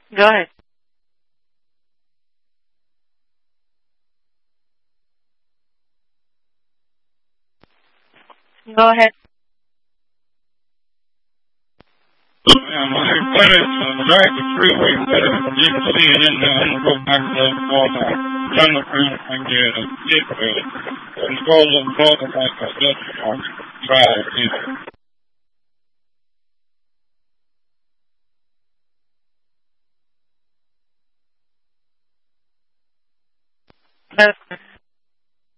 Go ahead. Go ahead. And I put it back to freeway, but you can see it in there and go back to the water. Turn the front and get a dip with it. And go a little further back to this one. Drive it.